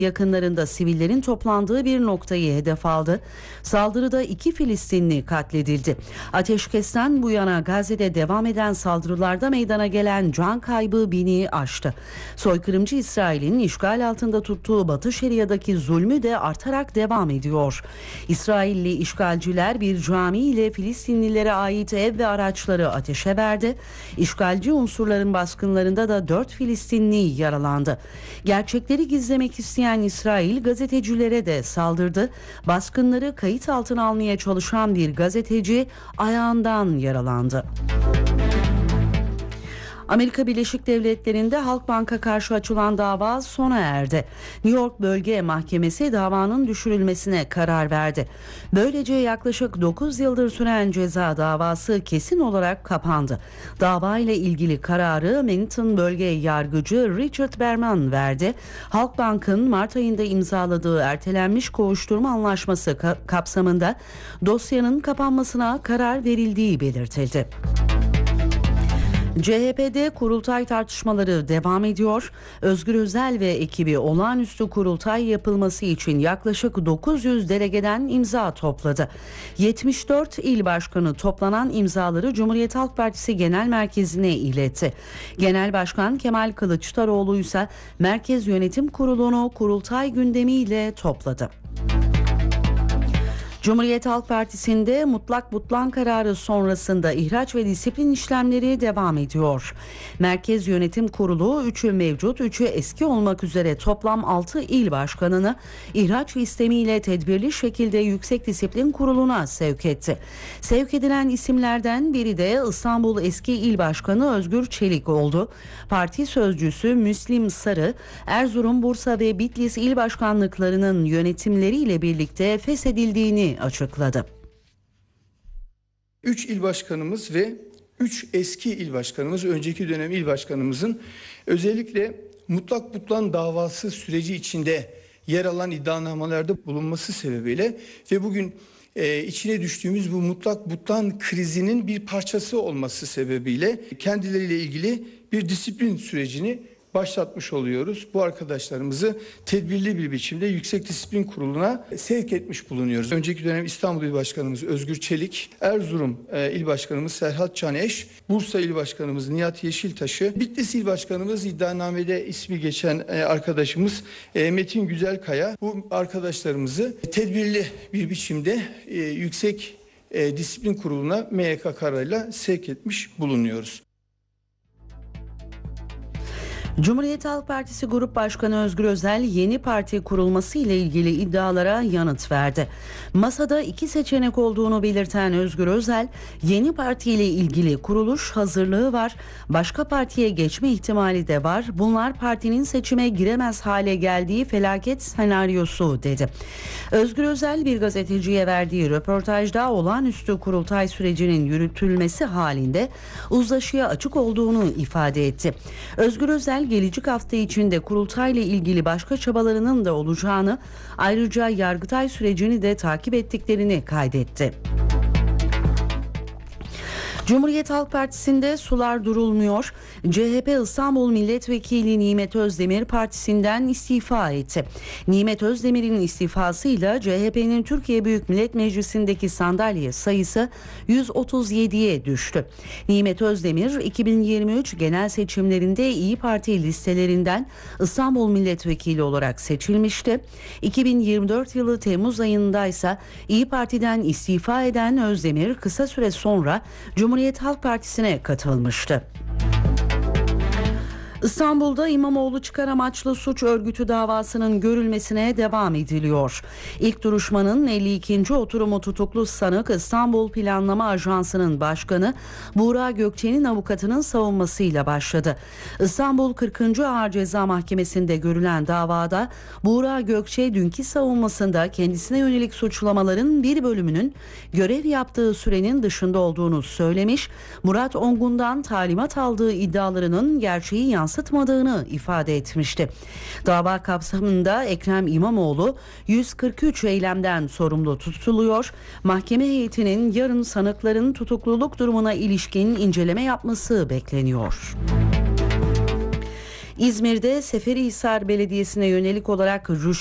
yakınlarında sivillerin toplandığı bir noktayı hedef aldı. Saldırıda 2 Filistinli katledildi. Ateşkesten bu yana Gazze'de devam eden saldırılarda meydana gelen can kaybı 1000'i aştı. Soykırımcı İsrail'in işgal altında tuttuğu Batı Şeria'daki zulmü de artarak devam ediyor. İsrailli işgalciler bir cami ile Filistinlilere ait ev ve araçları ateşe verdi. İşgalci unsurların baskınlarında da 4 Filistinli yaralandı. Gerçekleri gizlemek isteyen İsrail gazetecilere de saldırdı. Baskınları kayıt altına almaya çalışan bir gazeteci ayağından yaralandı. Amerika Birleşik Devletleri'nde Halkbank'a karşı açılan dava sona erdi. New York Bölge Mahkemesi davanın düşürülmesine karar verdi. Böylece yaklaşık 9 yıldır süren ceza davası kesin olarak kapandı. Dava ile ilgili kararı Manhattan Bölge Yargıcı Richard Berman verdi. Halkbank'ın Mart ayında imzaladığı ertelenmiş kovuşturma anlaşması kapsamında dosyanın kapanmasına karar verildiği belirtildi. CHP'de kurultay tartışmaları devam ediyor. Özgür Özel ve ekibi olağanüstü kurultay yapılması için yaklaşık 900 delegeden imza topladı. 74 il başkanı toplanan imzaları Cumhuriyet Halk Partisi Genel Merkezi'ne iletti. Genel Başkan Kemal Kılıçdaroğlu ise Merkez Yönetim Kurulu'nu kurultay gündemiyle topladı. Cumhuriyet Halk Partisi'nde mutlak butlan kararı sonrasında ihraç ve disiplin işlemleri devam ediyor. Merkez Yönetim Kurulu 3'ü mevcut, 3'ü eski olmak üzere toplam 6 il başkanını ihraç istemiyle tedbirli şekilde Yüksek Disiplin Kurulu'na sevk etti. Sevk edilen isimlerden biri de İstanbul eski il başkanı Özgür Çelik oldu. Parti sözcüsü Müslim Sarı, Erzurum, Bursa ve Bitlis il başkanlıklarının yönetimleriyle birlikte feshedildiğini açıkladı. 3 il başkanımız ve 3 eski il başkanımız, önceki dönem il başkanımızın özellikle mutlak butlan davası süreci içinde yer alan iddianamelerde bulunması sebebiyle ve bugün içine düştüğümüz bu mutlak butlan krizinin bir parçası olması sebebiyle kendileriyle ilgili bir disiplin sürecini başlatmış oluyoruz. Bu arkadaşlarımızı tedbirli bir biçimde Yüksek Disiplin Kurulu'na sevk etmiş bulunuyoruz. Önceki dönem İstanbul İl Başkanımız Özgür Çelik, Erzurum İl Başkanımız Serhat Caneş, Bursa İl Başkanımız Nihat Yeşiltaş'ı, Bitlis İl Başkanımız iddianamede ismi geçen arkadaşımız Metin Güzelkaya. Bu arkadaşlarımızı tedbirli bir biçimde Yüksek Disiplin Kurulu'na MYK kararıyla sevk etmiş bulunuyoruz. Cumhuriyet Halk Partisi Grup Başkanı Özgür Özel yeni parti kurulması ile ilgili iddialara yanıt verdi. Masada 2 seçenek olduğunu belirten Özgür Özel, yeni parti ile ilgili kuruluş hazırlığı var, başka partiye geçme ihtimali de var. Bunlar partinin seçime giremez hale geldiği felaket senaryosu dedi. Özgür Özel bir gazeteciye verdiği röportajda olağanüstü kurultay sürecinin yürütülmesi halinde uzlaşıya açık olduğunu ifade etti. Özgür Özel gelecek hafta içinde kurultayla ilgili başka çabalarının da olacağını, ayrıca Yargıtay sürecini de takip ettiklerini kaydetti. Cumhuriyet Halk Partisi'nde sular durulmuyor. CHP İstanbul Milletvekili Nimet Özdemir partisinden istifa etti. Nimet Özdemir'in istifasıyla CHP'nin Türkiye Büyük Millet Meclisi'ndeki sandalye sayısı 137'ye düştü. Nimet Özdemir 2023 genel seçimlerinde İyi Parti listelerinden İstanbul Milletvekili olarak seçilmişti. 2024 yılı Temmuz ayında ise İyi Parti'den istifa eden Özdemir kısa süre sonra Cumhuriyet Halk Partisi'ne katılmıştı. İstanbul'da İmamoğlu çıkar amaçlı suç örgütü davasının görülmesine devam ediliyor. İlk duruşmanın 52. oturumu tutuklu sanık İstanbul Planlama Ajansı'nın başkanı Buğra Gökçe'nin avukatının savunmasıyla başladı. İstanbul 40. Ağır Ceza Mahkemesi'nde görülen davada Buğra Gökçe dünkü savunmasında kendisine yönelik suçlamaların bir bölümünün görev yaptığı sürenin dışında olduğunu söylemiş, Murat Ongun'dan talimat aldığı iddialarının gerçeği yansıtmadığını ifade etmişti. Dava kapsamında Ekrem İmamoğlu 143 eylemden sorumlu tutuluyor. Mahkeme heyetinin yarın sanıkların tutukluluk durumuna ilişkin inceleme yapması bekleniyor. İzmir'de Seferihisar Belediyesi'ne yönelik olarak